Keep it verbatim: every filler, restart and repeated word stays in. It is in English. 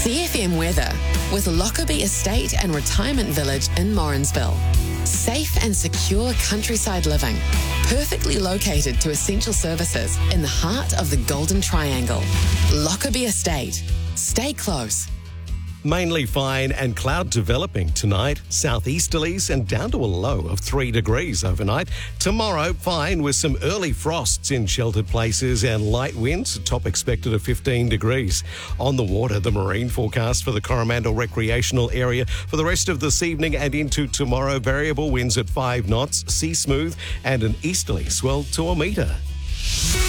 C F M weather with Lockerbie Estate and Retirement Village in Morrinsville. Safe and secure countryside living, perfectly located to essential services in the heart of the Golden Triangle. Lockerbie Estate. Stay close. Mainly fine and cloud developing tonight. Southeasterlies and down to a low of three degrees overnight. Tomorrow, fine with some early frosts in sheltered places and light winds. Top expected of fifteen degrees. On the water, the marine forecast for the Coromandel recreational area for the rest of this evening and into tomorrow. Variable winds at five knots, sea smooth and an easterly swell to a metre.